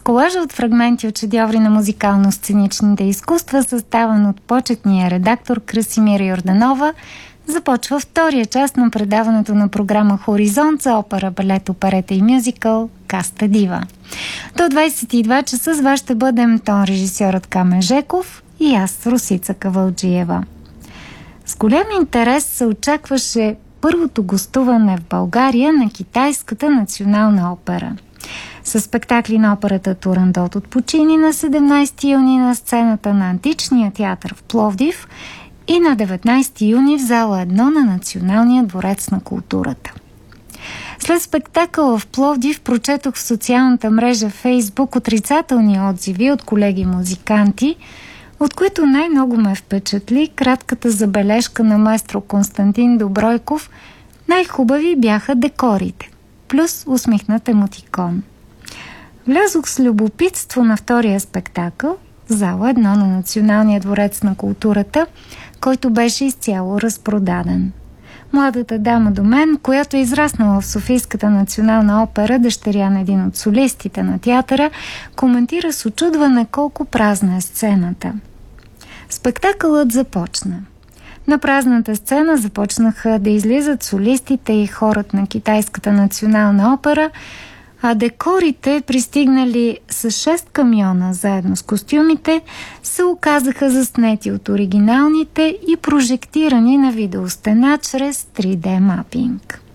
Колажа от фрагменти от шедьоври на музикално-сценичните изкуства, съставен от почетния редактор Красимира Йорданова, започва втория част на предаването на програма Хоризонт за опера, балет, оперета и мюзикъл Каста Дива. До 22 часа с вас ще бъдем тон-режисьорът Камен Жеков и аз, Росица Кавалджиева. С голям интерес се очакваше първото гостуване в България на Китайската национална опера. Със спектакли на операта Турандот от Пучини на 17 юни на сцената на Античния театър в Пловдив и на 19 юни в зала 1 на Националния дворец на културата. След спектакъл в Пловдив прочетох в социалната мрежа Фейсбук отрицателни отзиви от колеги музиканти, от които най-много ме впечатли кратката забележка на маестро Константин Добройков: най-хубави бяха декорите, плюс усмихнат емотикон. Влязох с любопитство на втория спектакъл, зала 1 на Националния дворец на културата, който беше изцяло разпродаден. Младата дама до мен, която е израснала в Софийската национална опера, дъщеря на един от солистите на театъра, коментира с учудване колко празна е сцената. Спектакълът започна. На празната сцена започнаха да излизат солистите и хорът на Китайската национална опера, а декорите, пристигнали с 6 камиона заедно с костюмите, се оказаха заснети от оригиналните и прожектирани на видеостена чрез 3D мапинг.